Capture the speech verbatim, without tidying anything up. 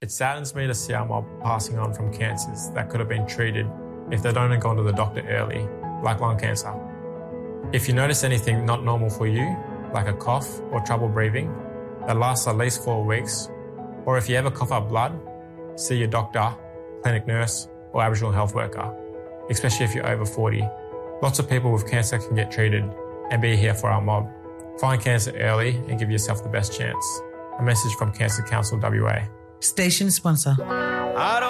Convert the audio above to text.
It saddens me to see our mob passing on from cancers that could have been treated if they'd only gone to the doctor early, like lung cancer. If you notice anything not normal for you, like a cough or trouble breathing, that lasts at least four weeks, or if you ever cough up blood, see your doctor, clinic nurse, or Aboriginal health worker, especially if you're over forty. Lots of people with cancer can get treated and be here for our mob. Find cancer early and give yourself the best chance. A message from Cancer Council W A. Station sponsor.